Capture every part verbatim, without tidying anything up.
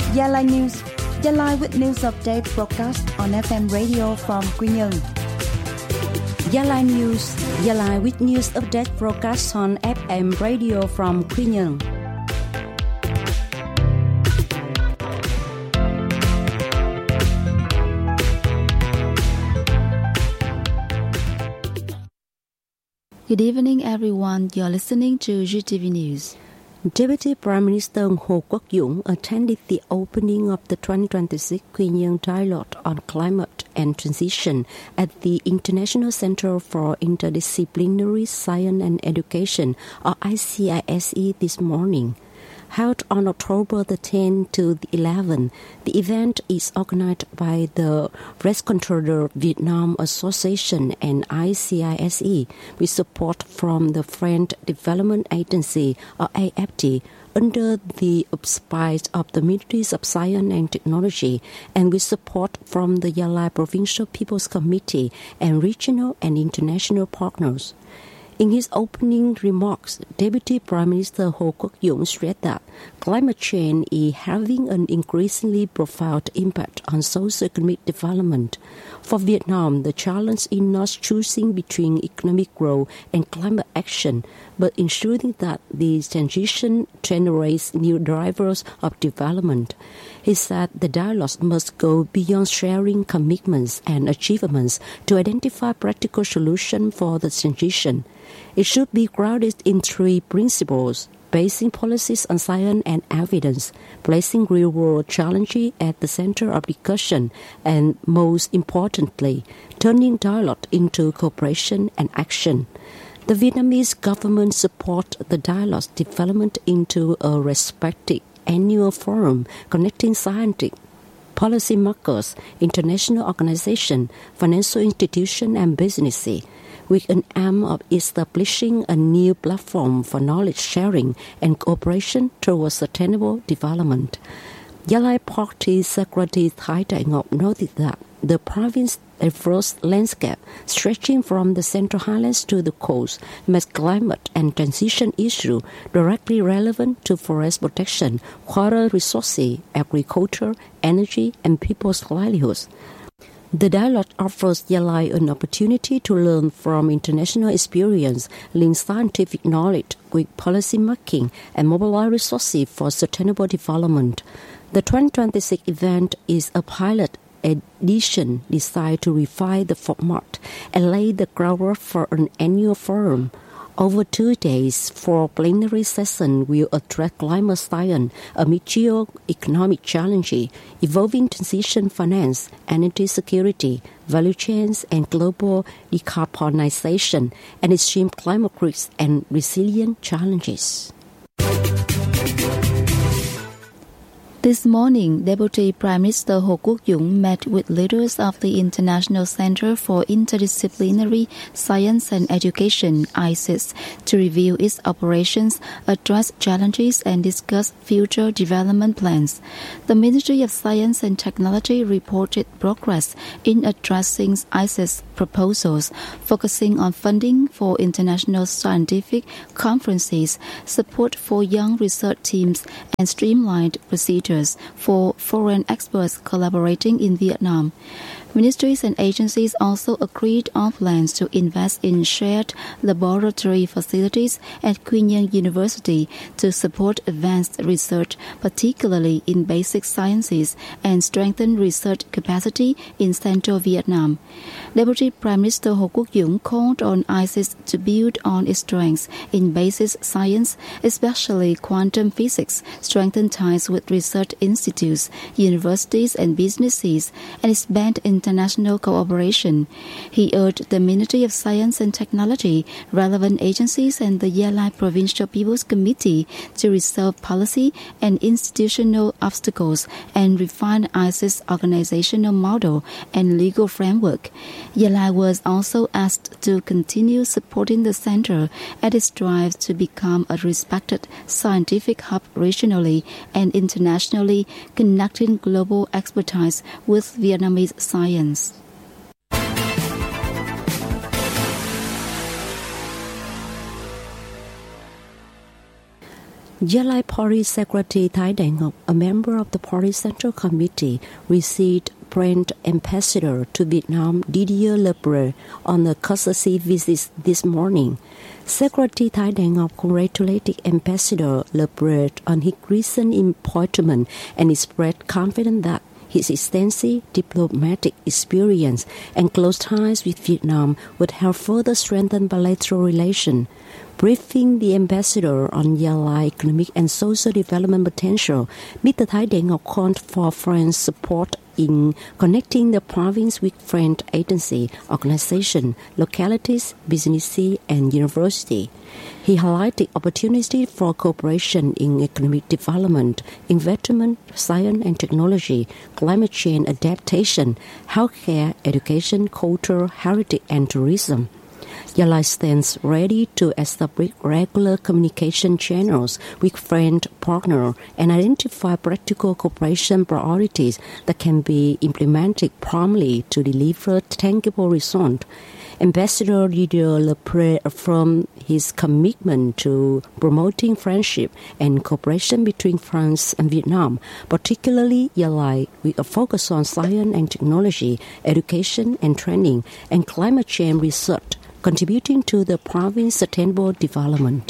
Gia Lai News. Gia Lai with news update broadcast on ép em radio from Quy Nhơn. Gia Lai News. Gia Lai with news update broadcast on ép em radio from Quy Nhơn. Good evening, everyone. You're listening to giê tê vê News. Deputy Prime Minister Hồ Quốc Dũng attended the opening of the twenty twenty-six Quy Nhơn Dialogue on Climate and Transition at the International Center for Interdisciplinary Science and Education, or I C I S E, this morning. Held on October the tenth to the eleventh, the event is organized by the Rescontrol Vietnam Association and I C I S E with support from the French Development Agency, or A F D, under the auspices of the Ministries of Science and Technology and with support from the Gia Lai Provincial People's Committee and regional and international partners. In his opening remarks, Deputy Prime Minister Hồ Quốc Dũng stressed that climate change is having an increasingly profound impact on socio-economic development. For Vietnam, the challenge is not choosing between economic growth and climate action, but ensuring that the transition generates new drivers of development. He said the dialogue must go beyond sharing commitments and achievements to identify practical solutions for the transition. It should be grounded in three principles: basing policies on science and evidence, placing real-world challenges at the center of discussion, and most importantly, turning dialogue into cooperation and action. The Vietnamese government supports the dialogue development into a respected annual forum connecting scientific policy makers, international organizations, financial institutions, and businesses, with an aim of establishing a new platform for knowledge sharing and cooperation towards sustainable development. Gia Lai Party Secretary Thái Đại Ngọc noted that the province's diverse landscape, stretching from the Central Highlands to the coast, makes climate and transition issues directly relevant to forest protection, water resources, agriculture, energy, and people's livelihoods. The dialogue offers Gia Lai an opportunity to learn from international experience, link scientific knowledge with policy making, and mobilize resources for sustainable development. The twenty twenty-six event is a pilot edition designed to refine the format and lay the groundwork for an annual forum. Over two days, four plenary sessions will address climate science, amid geo-economic challenges, evolving transition finance, energy security, value chains, and global decarbonization, and extreme climate risks and resilient challenges. This morning, Deputy Prime Minister Hồ Quốc Dũng met with leaders of the International Center for Interdisciplinary Science and Education, I C E S, to review its operations, address challenges, and discuss future development plans. The Ministry of Science and Technology reported progress in addressing I C E S proposals, focusing on funding for international scientific conferences, support for young research teams, and streamlined procedures for foreign experts collaborating in Vietnam. Ministries and agencies also agreed on plans to invest in shared laboratory facilities at Quy Nhơn University to support advanced research, particularly in basic sciences, and strengthen research capacity in central Vietnam. Deputy Prime Minister Hồ Quốc Dũng called on I C E S to build on its strengths in basic science, especially quantum physics, strengthen ties with research institutes, universities, and businesses, and expand international cooperation. He urged the Ministry of Science and Technology, relevant agencies, and the Gia Lai Provincial People's Committee to resolve policy and institutional obstacles and refine I C E S organizational model and legal framework. Gia Lai was also asked to continue supporting the center at its drive to become a respected scientific hub regionally and internationally, connecting global expertise with Vietnamese science. Yalai Party Secretary Thai Dang Ngọc, a member of the party Central Committee, received French Ambassador to Vietnam Didier Lebrun on a courtesy visit this morning. Secretary Thai Dang Ngọc congratulated Ambassador Lebrun on his recent appointment and expressed confidence that his extensive diplomatic experience and close ties with Vietnam would help further strengthen bilateral relations. Briefing the ambassador on Yalai economic and social development potential, Mister Thai Dang Ngọc called for France's support in connecting the province with French agency, organization, localities, businesses, and university. He highlighted opportunities for cooperation in economic development, investment, science and technology, climate change adaptation, healthcare, education, culture, heritage, and tourism. Yalai stands ready to establish regular communication channels with French partners and identify practical cooperation priorities that can be implemented promptly to deliver tangible results. Ambassador Didier Lebrun affirmed his commitment to promoting friendship and cooperation between France and Vietnam, particularly Yalai, with a focus on science and technology, education and training, and climate change research, contributing to the province's sustainable development.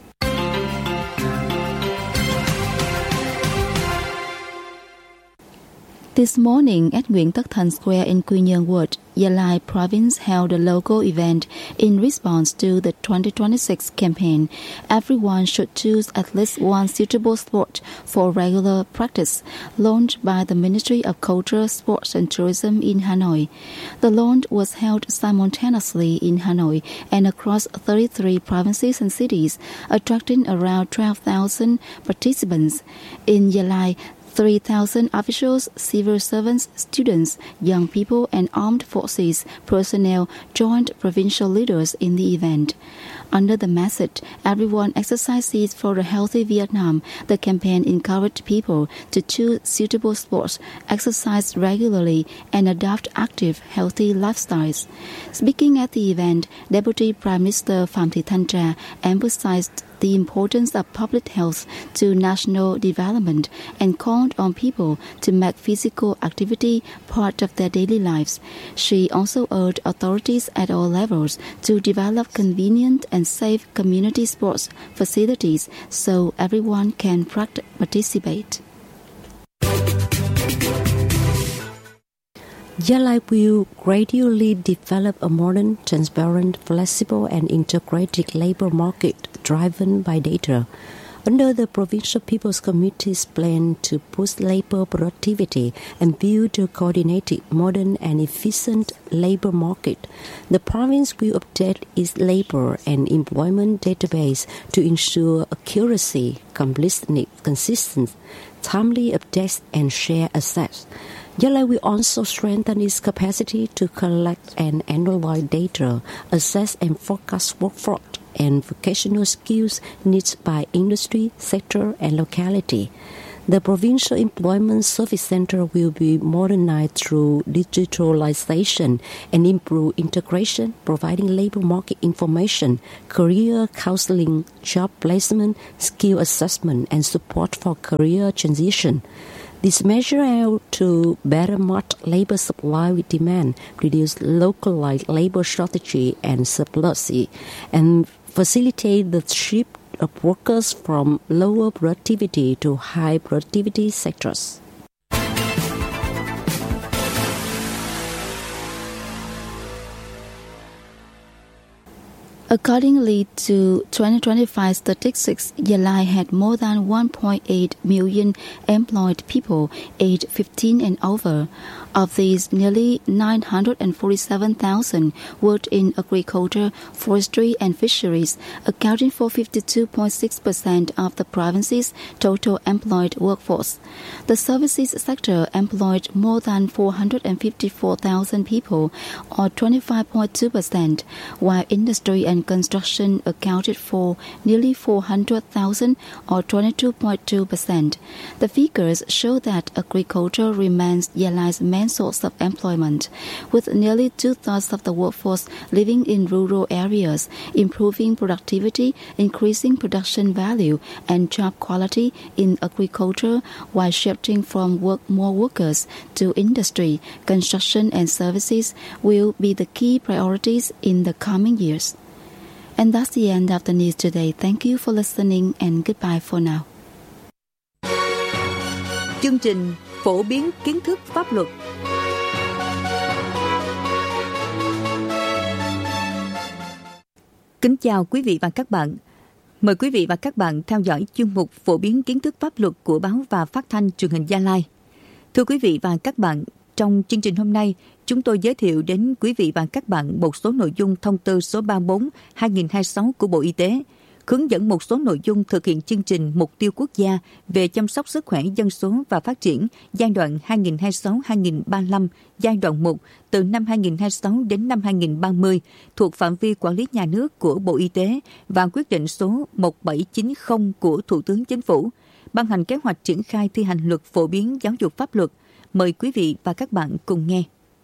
This morning at Nguyễn Tất Thành Square in Quy Nhơn Ward, Yalai Province held a local event in response to the twenty twenty-six campaign. Everyone should choose at least one suitable sport for regular practice, launched by the Ministry of Culture, Sports and Tourism in Hanoi. The launch was held simultaneously in Hanoi and across thirty-three provinces and cities, attracting around twelve thousand participants. In Yalai, three thousand officials, civil servants, students, young people, and armed forces personnel joined provincial leaders in the event. Under the message, "Everyone exercises for a healthy Vietnam," the campaign encouraged people to choose suitable sports, exercise regularly, and adopt active, healthy lifestyles. Speaking at the event, Deputy Prime Minister Pham Thị Thanh Tra emphasized the importance of public health to national development and called on people to make physical activity part of their daily lives. She also urged authorities at all levels to develop convenient and safe community sports facilities so everyone can participate. Yalai will gradually develop a modern, transparent, flexible, and integrated labor market driven by data. Under the Provincial People's Committee's plan to boost labor productivity and build a coordinated, modern, and efficient labor market, the province will update its labor and employment database to ensure accuracy, completeness, consistency, timely updates, and share assets. Yalai will also strengthen its capacity to collect and analyze data, assess and forecast workforce and vocational skills needs by industry, sector, and locality. The Provincial Employment Service Center will be modernized through digitalization and improve integration, providing labor market information, career counseling, job placement, skill assessment, and support for career transition. This measure aims to better match labor supply with demand, reduce localized labor shortage and surplus, and facilitate the shift of workers from lower productivity to high productivity sectors. Accordingly to twenty twenty-five statistics, Yalai had more than one point eight million employed people aged fifteen and over. Of these, nearly nine hundred forty-seven thousand worked in agriculture, forestry, and fisheries, accounting for fifty-two point six percent of the province's total employed workforce. The services sector employed more than four hundred fifty-four thousand people, or twenty-five point two percent, while industry and and construction accounted for nearly four hundred thousand or twenty-two point two percent. The figures show that agriculture remains Yalai's main source of employment, with nearly two-thirds of the workforce living in rural areas, improving productivity, increasing production value and job quality in agriculture while shifting from work more workers to industry, construction and services will be the key priorities in the coming years. And that's the end of the news today. Thank you for listening and goodbye for now. Chương trình phổ biến kiến thức pháp luật. Kính chào quý vị và các bạn. Mời quý vị và các bạn theo dõi chuyên mục phổ biến kiến thức pháp luật của báo và phát thanh truyền hình Gia Lai. Thưa quý vị và các bạn, trong chương trình hôm nay, chúng tôi giới thiệu đến quý vị và các bạn một số nội dung thông tư số ba mươi tư trên hai nghìn không trăm hai mươi sáu của Bộ Y tế, hướng dẫn một số nội dung thực hiện chương trình mục tiêu quốc gia về chăm sóc sức khỏe dân số và phát triển giai đoạn hai nghìn không trăm hai mươi sáu đến hai nghìn không trăm ba mươi lăm, giai đoạn một từ năm hai nghìn không trăm hai mươi sáu đến năm hai nghìn không trăm ba mươi thuộc phạm vi quản lý nhà nước của Bộ Y tế và quyết định số một nghìn bảy trăm chín mươi của Thủ tướng Chính phủ, ban hành kế hoạch triển khai thi hành luật phổ biến giáo dục pháp luật. Mời quý vị và các bạn cùng nghe.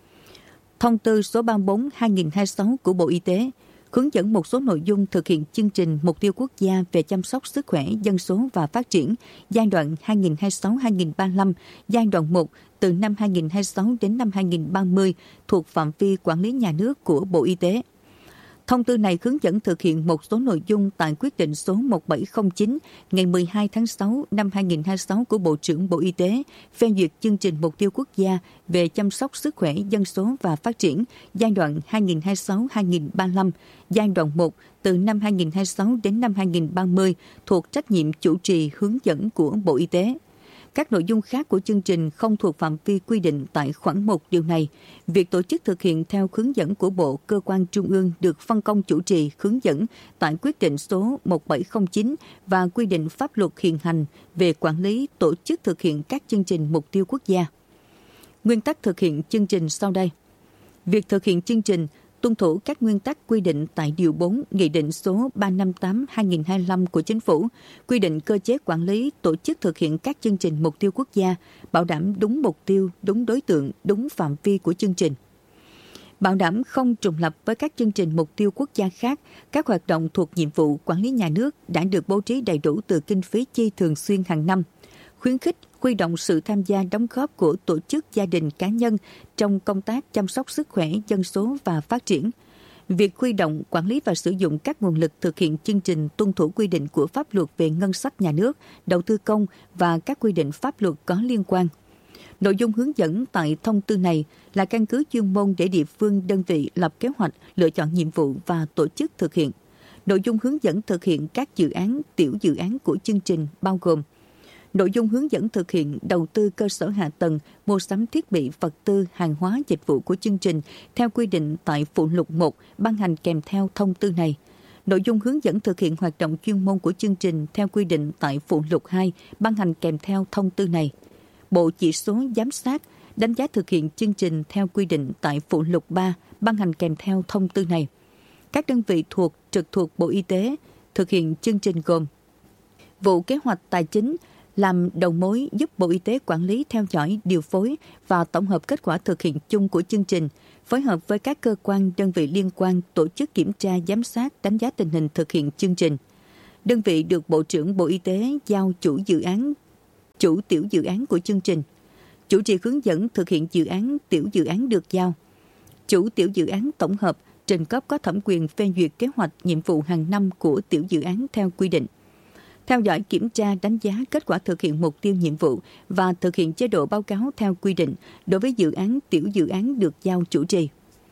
Thông tư số ba mươi tư trên hai nghìn không trăm hai mươi sáu của Bộ Y tế hướng dẫn một số nội dung thực hiện chương trình mục tiêu quốc gia về chăm sóc sức khỏe dân số và phát triển giai đoạn hai nghìn không trăm hai mươi sáu đến hai nghìn không trăm ba mươi lăm, giai đoạn một từ năm hai nghìn không trăm hai mươi sáu đến năm hai nghìn không trăm ba mươi thuộc phạm vi quản lý nhà nước của Bộ Y tế. Thông tư này hướng dẫn thực hiện một số nội dung tại quyết định số một nghìn bảy trăm linh chín ngày mười hai tháng sáu năm hai nghìn không trăm hai mươi sáu của Bộ trưởng Bộ Y tế phê duyệt chương trình mục tiêu quốc gia về chăm sóc sức khỏe dân số và phát triển giai đoạn hai nghìn không trăm hai mươi sáu đến hai nghìn không trăm ba mươi lăm, giai đoạn một từ năm hai nghìn không trăm hai mươi sáu đến năm hai nghìn không trăm ba mươi thuộc trách nhiệm chủ trì hướng dẫn của Bộ Y tế. Các nội dung khác của chương trình không thuộc phạm vi quy định tại khoản một điều này. Việc tổ chức thực hiện theo hướng dẫn của Bộ, cơ quan trung ương được phân công chủ trì hướng dẫn tại quyết định số một nghìn bảy trăm linh chín và quy định pháp luật hiện hành về quản lý tổ chức thực hiện các chương trình mục tiêu quốc gia. Nguyên tắc thực hiện chương trình sau đây. Việc thực hiện chương trình tuân thủ các nguyên tắc quy định tại Điều bốn Nghị định số ba trăm năm mươi tám trên hai nghìn không trăm hai mươi lăm của Chính phủ, quy định cơ chế quản lý tổ chức thực hiện các chương trình mục tiêu quốc gia, bảo đảm đúng mục tiêu, đúng đối tượng, đúng phạm vi của chương trình. Bảo đảm không trùng lập với các chương trình mục tiêu quốc gia khác, các hoạt động thuộc nhiệm vụ quản lý nhà nước đã được bố trí đầy đủ từ kinh phí chi thường xuyên hàng năm. Khuyến khích huy động sự tham gia đóng góp của tổ chức, gia đình, cá nhân trong công tác chăm sóc sức khỏe dân số và phát triển. Việc huy động, quản lý và sử dụng các nguồn lực thực hiện chương trình tuân thủ quy định của pháp luật về ngân sách nhà nước, đầu tư công và các quy định pháp luật có liên quan. Nội dung hướng dẫn tại thông tư này là căn cứ chuyên môn để địa phương, đơn vị lập kế hoạch, lựa chọn nhiệm vụ và tổ chức thực hiện. Nội dung hướng dẫn thực hiện các dự án, tiểu dự án của chương trình bao gồm nội dung hướng dẫn thực hiện đầu tư cơ sở hạ tầng, mua sắm thiết bị, vật tư, hàng hóa, dịch vụ của chương trình theo quy định tại phụ lục một ban hành kèm theo thông tư này. Nội dung hướng dẫn thực hiện hoạt động chuyên môn của chương trình theo quy định tại phụ lục hai ban hành kèm theo thông tư này. Bộ chỉ số giám sát, đánh giá thực hiện chương trình theo quy định tại phụ lục ba ban hành kèm theo thông tư này. Các đơn vị thuộc trực thuộc Bộ Y tế thực hiện chương trình gồm vụ kế hoạch tài chính, làm đầu mối giúp Bộ Y tế quản lý, theo dõi, điều phối và tổng hợp kết quả thực hiện chung của chương trình, phối hợp với các cơ quan, đơn vị liên quan tổ chức kiểm tra, giám sát, đánh giá tình hình thực hiện chương trình. Đơn vị được Bộ trưởng Bộ Y tế giao chủ dự án, chủ tiểu dự án của chương trình, chủ trì hướng dẫn thực hiện dự án, tiểu dự án được giao, chủ tiểu dự án tổng hợp, trình cấp có thẩm quyền phê duyệt kế hoạch nhiệm vụ hàng năm của tiểu dự án theo quy định. Theo dõi, kiểm tra, đánh giá kết quả thực hiện mục tiêu nhiệm vụ và thực hiện chế độ báo cáo theo quy định đối với dự án, tiểu dự án được giao chủ trì.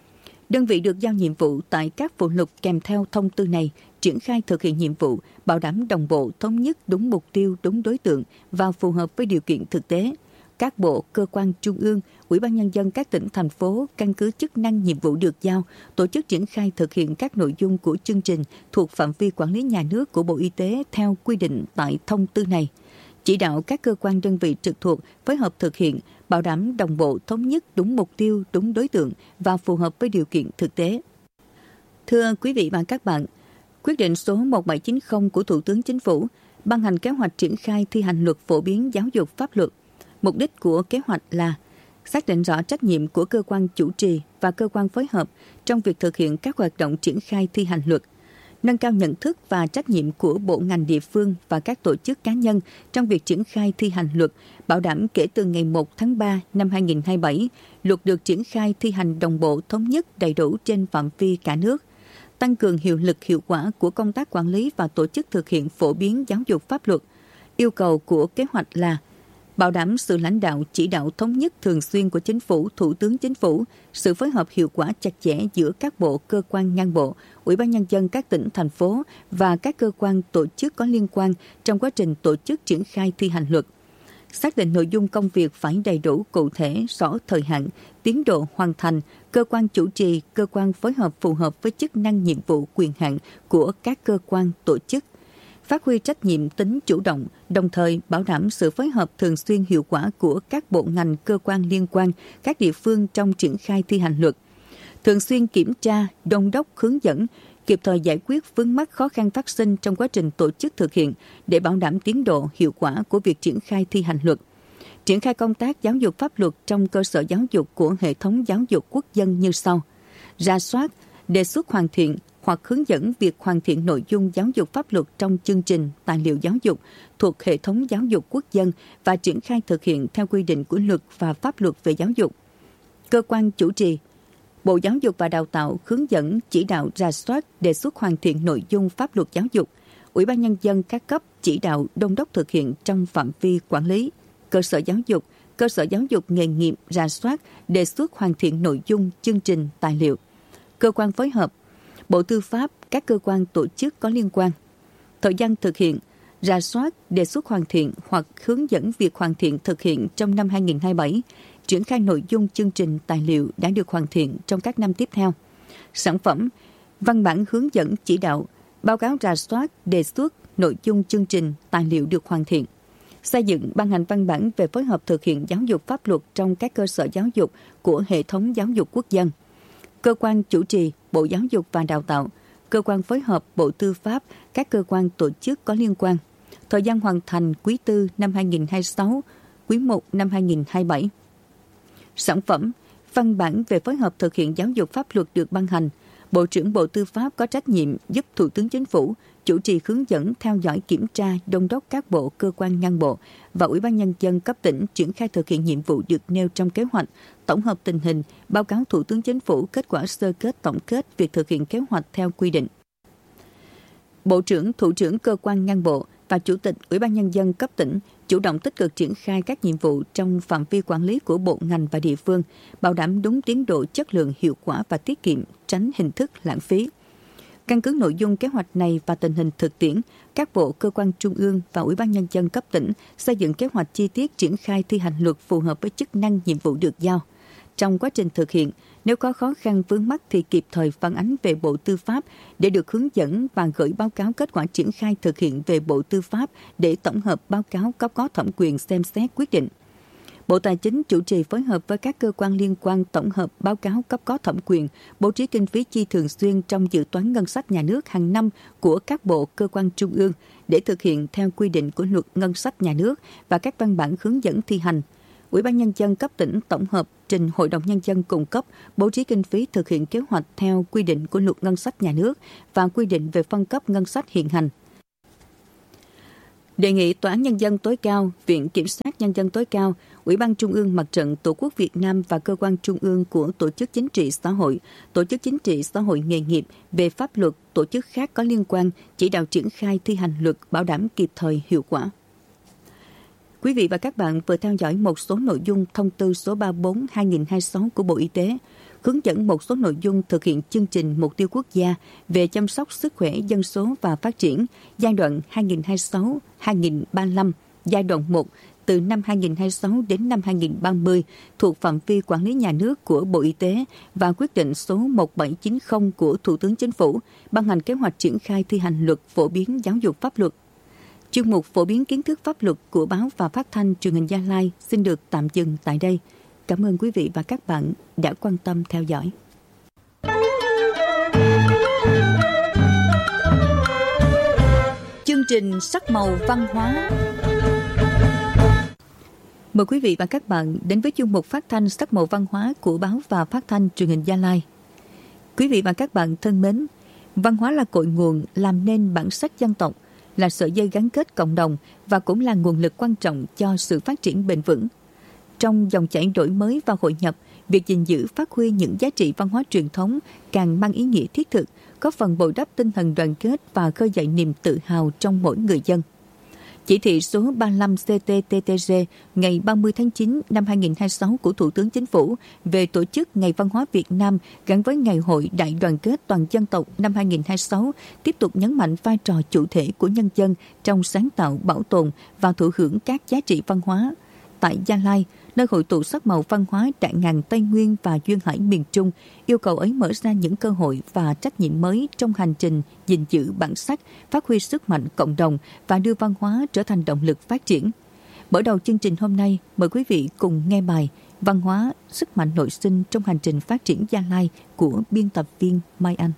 Đơn vị được giao nhiệm vụ tại các phụ lục kèm theo thông tư này triển khai thực hiện nhiệm vụ, bảo đảm đồng bộ, thống nhất, đúng mục tiêu, đúng đối tượng và phù hợp với điều kiện thực tế. Các bộ, cơ quan trung ương, Ủy ban Nhân dân các tỉnh, thành phố căn cứ chức năng nhiệm vụ được giao, tổ chức triển khai thực hiện các nội dung của chương trình thuộc phạm vi quản lý nhà nước của Bộ Y tế theo quy định tại thông tư này. Chỉ đạo các cơ quan đơn vị trực thuộc phối hợp thực hiện, bảo đảm đồng bộ, thống nhất, đúng mục tiêu, đúng đối tượng và phù hợp với điều kiện thực tế. Thưa quý vị và các bạn, quyết định số một bảy chín không của Thủ tướng Chính phủ ban hành kế hoạch triển khai thi hành luật phổ biến giáo dục pháp luật. Mục đích của kế hoạch là xác định rõ trách nhiệm của cơ quan chủ trì và cơ quan phối hợp trong việc thực hiện các hoạt động triển khai thi hành luật, nâng cao nhận thức và trách nhiệm của bộ ngành địa phương và các tổ chức cá nhân trong việc triển khai thi hành luật, bảo đảm kể từ ngày một tháng ba năm hai nghìn không trăm hai mươi bảy, luật được triển khai thi hành đồng bộ, thống nhất, đầy đủ trên phạm vi cả nước, tăng cường hiệu lực hiệu quả của công tác quản lý và tổ chức thực hiện phổ biến giáo dục pháp luật. Yêu cầu của kế hoạch là bảo đảm sự lãnh đạo chỉ đạo thống nhất thường xuyên của Chính phủ, Thủ tướng Chính phủ, sự phối hợp hiệu quả chặt chẽ giữa các bộ, cơ quan ngang bộ, Ủy ban Nhân dân các tỉnh, thành phố và các cơ quan tổ chức có liên quan trong quá trình tổ chức triển khai thi hành luật. Xác định nội dung công việc phải đầy đủ, cụ thể, rõ thời hạn, tiến độ hoàn thành, cơ quan chủ trì, cơ quan phối hợp phù hợp với chức năng, nhiệm vụ, quyền hạn của các cơ quan tổ chức. Phát huy trách nhiệm, tính chủ động, đồng thời bảo đảm sự phối hợp thường xuyên hiệu quả của các bộ ngành, cơ quan liên quan, các địa phương trong triển khai thi hành luật. Thường xuyên kiểm tra, đôn đốc, hướng dẫn, kịp thời giải quyết vướng mắc khó khăn phát sinh trong quá trình tổ chức thực hiện để bảo đảm tiến độ, hiệu quả của việc triển khai thi hành luật. Triển khai công tác giáo dục pháp luật trong cơ sở giáo dục của hệ thống giáo dục quốc dân như sau: rà soát, đề xuất hoàn thiện hoặc hướng dẫn việc hoàn thiện nội dung giáo dục pháp luật trong chương trình, tài liệu giáo dục thuộc hệ thống giáo dục quốc dân và triển khai thực hiện theo quy định của luật và pháp luật về giáo dục. Cơ quan chủ trì, Bộ Giáo dục và Đào tạo hướng dẫn, chỉ đạo, rà soát, đề xuất hoàn thiện nội dung pháp luật giáo dục. Ủy ban Nhân dân các cấp chỉ đạo, đôn đốc thực hiện trong phạm vi quản lý. Cơ sở giáo dục, cơ sở giáo dục nghề nghiệp rà soát, đề xuất hoàn thiện nội dung, chương trình, tài liệu. Cơ quan phối hợp, Bộ Tư pháp, các cơ quan tổ chức có liên quan. Thời gian thực hiện, rà soát, đề xuất hoàn thiện hoặc hướng dẫn việc hoàn thiện thực hiện trong năm hai nghìn không trăm hai mươi bảy, triển khai nội dung chương trình tài liệu đã được hoàn thiện trong các năm tiếp theo. Sản phẩm, văn bản hướng dẫn chỉ đạo, báo cáo rà soát, đề xuất nội dung chương trình tài liệu được hoàn thiện. Xây dựng, ban hành văn bản về phối hợp thực hiện giáo dục pháp luật trong các cơ sở giáo dục của hệ thống giáo dục quốc dân. Cơ quan chủ trì, Bộ Giáo dục và Đào tạo, cơ quan phối hợp, Bộ Tư pháp, các cơ quan tổ chức có liên quan. Thời gian hoàn thành quý tư năm hai nghìn không trăm hai mươi sáu, quý một năm hai nghìn không trăm hai mươi bảy. Sản phẩm, văn bản về phối hợp thực hiện giáo dục pháp luật được ban hành. Bộ trưởng Bộ Tư pháp có trách nhiệm giúp Thủ tướng Chính phủ chủ trì hướng dẫn, theo dõi, kiểm tra, đôn đốc các bộ, cơ quan ngang bộ và Ủy ban Nhân dân cấp tỉnh triển khai thực hiện nhiệm vụ được nêu trong kế hoạch, tổng hợp tình hình, báo cáo Thủ tướng Chính phủ kết quả sơ kết tổng kết việc thực hiện kế hoạch theo quy định. Bộ trưởng, Thủ trưởng cơ quan ngang bộ và Chủ tịch Ủy ban Nhân dân cấp tỉnh chủ động tích cực triển khai các nhiệm vụ trong phạm vi quản lý của bộ ngành và địa phương, bảo đảm đúng tiến độ, chất lượng, hiệu quả và tiết kiệm, tránh hình thức lãng phí. Căn cứ nội dung kế hoạch này và tình hình thực tiễn, các bộ, cơ quan trung ương và Ủy ban Nhân dân cấp tỉnh xây dựng kế hoạch chi tiết triển khai thi hành luật phù hợp với chức năng, nhiệm vụ được giao. Trong quá trình thực hiện, nếu có khó khăn vướng mắc thì kịp thời phản ánh về Bộ Tư pháp để được hướng dẫn và gửi báo cáo kết quả triển khai thực hiện về Bộ Tư pháp để tổng hợp báo cáo cấp có thẩm quyền xem xét quyết định. Bộ Tài chính chủ trì phối hợp với các cơ quan liên quan tổng hợp báo cáo cấp có thẩm quyền, bố trí kinh phí chi thường xuyên trong dự toán ngân sách nhà nước hàng năm của các bộ, cơ quan trung ương để thực hiện theo quy định của luật ngân sách nhà nước và các văn bản hướng dẫn thi hành. Ủy ban Nhân dân cấp tỉnh tổng hợp trình Hội đồng Nhân dân cung cấp bố trí kinh phí thực hiện kế hoạch theo quy định của luật ngân sách nhà nước và quy định về phân cấp ngân sách hiện hành. Đề nghị Tòa án Nhân dân tối cao, Viện Kiểm sát Nhân dân tối cao, Ủy ban Trung ương Mặt trận Tổ quốc Việt Nam và cơ quan trung ương của Tổ chức Chính trị Xã hội, Tổ chức Chính trị Xã hội nghề nghiệp về pháp luật, tổ chức khác có liên quan chỉ đạo triển khai thi hành luật bảo đảm kịp thời, hiệu quả. Quý vị và các bạn vừa theo dõi một số nội dung thông tư số ba mươi tư trên hai nghìn không trăm hai mươi sáu của Bộ Y tế, hướng dẫn một số nội dung thực hiện chương trình mục tiêu quốc gia về chăm sóc sức khỏe dân số và phát triển giai đoạn hai nghìn không trăm hai mươi sáu đến hai nghìn không trăm ba mươi lăm, giai đoạn một từ năm hai nghìn không trăm hai mươi sáu đến năm hai nghìn không trăm ba mươi thuộc phạm vi quản lý nhà nước của Bộ Y tế và quyết định số một bảy chín không của Thủ tướng Chính phủ ban hành kế hoạch triển khai thi hành luật phổ biến giáo dục pháp luật. Chuyên mục phổ biến kiến thức pháp luật của báo và phát thanh truyền hình Gia Lai xin được tạm dừng tại đây. Cảm ơn quý vị và các bạn đã quan tâm theo dõi. trình Sắc màu văn hóa. Mời quý vị và các bạn đến với chuyên mục phát thanh Sắc màu văn hóa của Báo và Phát thanh Truyền hình Gia Lai. Quý vị và các bạn thân mến, văn hóa là cội nguồn làm nên bản sắc dân tộc, là sợi dây gắn kết cộng đồng và cũng là nguồn lực quan trọng cho sự phát triển bền vững. Trong dòng chảy đổi mới và hội nhập, việc gìn giữ phát huy những giá trị văn hóa truyền thống càng mang ý nghĩa thiết thực, góp phần bồi đắp tinh thần đoàn kết và khơi dậy niềm tự hào trong mỗi người dân. Chỉ thị số ba mươi lăm C T T T G ngày ba mươi tháng chín năm hai nghìn không trăm hai mươi sáu của Thủ tướng Chính phủ về tổ chức Ngày Văn hóa Việt Nam gắn với Ngày hội Đại đoàn kết toàn dân tộc năm hai nghìn không trăm hai mươi sáu tiếp tục nhấn mạnh vai trò chủ thể của nhân dân trong sáng tạo, bảo tồn và thụ hưởng các giá trị văn hóa. Tại Gia Lai, nơi hội tụ sắc màu văn hóa đại ngàn Tây Nguyên và duyên hải miền Trung, yêu cầu ấy mở ra những cơ hội và trách nhiệm mới trong hành trình gìn giữ bản sắc, phát huy sức mạnh cộng đồng và đưa văn hóa trở thành động lực phát triển. Mở đầu chương trình hôm nay, mời quý vị cùng nghe bài Văn hóa, sức mạnh nội sinh trong hành trình phát triển Gia Lai của biên tập viên Mai Anh.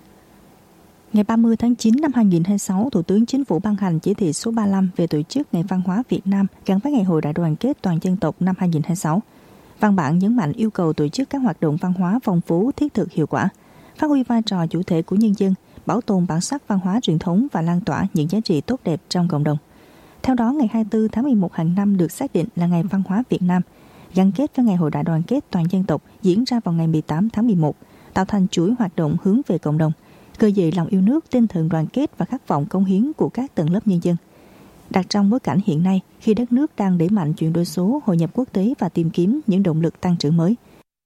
Ngày ba mươi tháng chín năm hai nghìn không trăm hai mươi sáu, Thủ tướng Chính phủ ban hành chỉ thị số ba mươi lăm về tổ chức Ngày Văn hóa Việt Nam gắn với Ngày hội Đại đoàn kết toàn dân tộc năm hai nghìn không trăm hai mươi sáu. Văn bản nhấn mạnh yêu cầu tổ chức các hoạt động văn hóa phong phú, thiết thực, hiệu quả, phát huy vai trò chủ thể của nhân dân, bảo tồn bản sắc văn hóa truyền thống và lan tỏa những giá trị tốt đẹp trong cộng đồng. Theo đó, ngày hai mươi tư tháng mười một hàng năm được xác định là Ngày Văn hóa Việt Nam, gắn kết với Ngày hội Đại đoàn kết toàn dân tộc diễn ra vào ngày mười tám tháng mười một, tạo thành chuỗi hoạt động hướng về cộng đồng, khơi dậy lòng yêu nước, tinh thần đoàn kết và khát vọng cống hiến của các tầng lớp nhân dân. Đặt trong bối cảnh hiện nay, khi đất nước đang đẩy mạnh chuyển đổi số, hội nhập quốc tế và tìm kiếm những động lực tăng trưởng mới,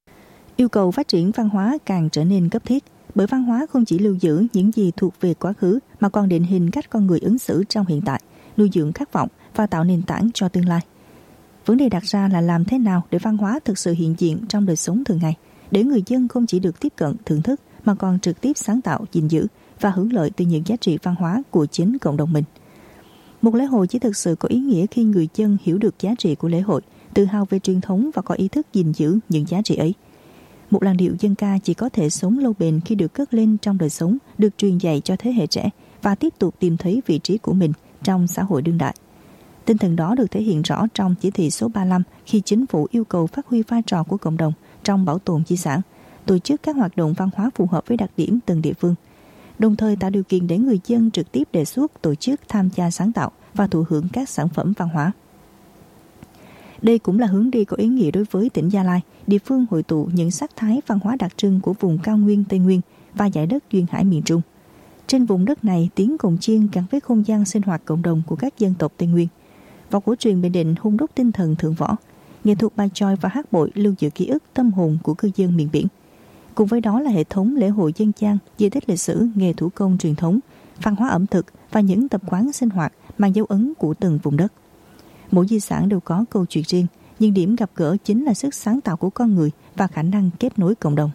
yêu cầu phát triển văn hóa càng trở nên cấp thiết, bởi văn hóa không chỉ lưu giữ những gì thuộc về quá khứ mà còn định hình cách con người ứng xử trong hiện tại, nuôi dưỡng khát vọng và tạo nền tảng cho tương lai. Vấn đề đặt ra là làm thế nào để văn hóa thực sự hiện diện trong đời sống thường ngày, để người dân không chỉ được tiếp cận, thưởng thức mà còn trực tiếp sáng tạo, gìn giữ và hưởng lợi từ những giá trị văn hóa của chính cộng đồng mình. Một lễ hội chỉ thực sự có ý nghĩa khi người dân hiểu được giá trị của lễ hội, tự hào về truyền thống và có ý thức gìn giữ những giá trị ấy. Một làn điệu dân ca chỉ có thể sống lâu bền khi được cất lên trong đời sống, được truyền dạy cho thế hệ trẻ và tiếp tục tìm thấy vị trí của mình trong xã hội đương đại. Tinh thần đó được thể hiện rõ trong chỉ thị số ba mươi lăm khi chính phủ yêu cầu phát huy vai trò của cộng đồng trong bảo tồn di sản, tổ chức các hoạt động văn hóa phù hợp với đặc điểm từng địa phương, đồng thời tạo điều kiện để người dân trực tiếp đề xuất, tổ chức, tham gia sáng tạo và thụ hưởng các sản phẩm văn hóa. Đây cũng là hướng đi có ý nghĩa đối với tỉnh Gia Lai, địa phương hội tụ những sắc thái văn hóa đặc trưng của vùng cao nguyên Tây Nguyên và dải đất duyên hải miền Trung. Trên vùng đất này, tiếng cồng chiêng gắn với không gian sinh hoạt cộng đồng của các dân tộc Tây Nguyên. Võ cổ truyền Bình Định hun đúc tinh thần thượng võ, nghệ thuật bài chòi và hát bội lưu giữ ký ức tâm hồn của cư dân miền biển. Cùng với đó là hệ thống lễ hội dân gian, di tích lịch sử, nghề thủ công truyền thống, văn hóa ẩm thực và những tập quán sinh hoạt mang dấu ấn của từng vùng đất. Mỗi di sản đều có câu chuyện riêng, nhưng điểm gặp gỡ chính là sức sáng tạo của con người và khả năng kết nối cộng đồng.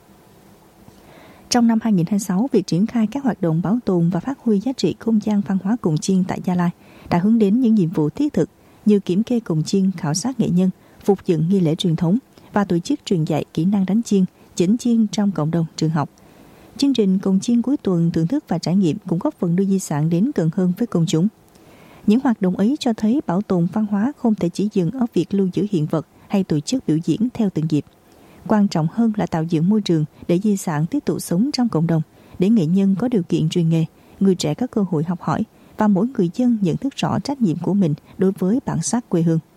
Trong năm hai nghìn không trăm hai mươi sáu, việc triển khai các hoạt động bảo tồn và phát huy giá trị không gian văn hóa cồng chiêng tại Gia Lai đã hướng đến những nhiệm vụ thiết thực như kiểm kê cồng chiêng, khảo sát nghệ nhân, phục dựng nghi lễ truyền thống và tổ chức truyền dạy kỹ năng đánh chiêng, chỉnh chiêng trong cộng đồng trường học. Chương trình cồng chiêng cuối tuần thưởng thức và trải nghiệm cũng góp phần đưa di sản đến gần hơn với công chúng. Những hoạt động ấy cho thấy bảo tồn văn hóa không thể chỉ dừng ở việc lưu giữ hiện vật hay tổ chức biểu diễn theo từng dịp. Quan trọng hơn là tạo dựng môi trường để di sản tiếp tục sống trong cộng đồng, để nghệ nhân có điều kiện truyền nghề, người trẻ có cơ hội học hỏi và mỗi người dân nhận thức rõ trách nhiệm của mình đối với bản sắc quê hương.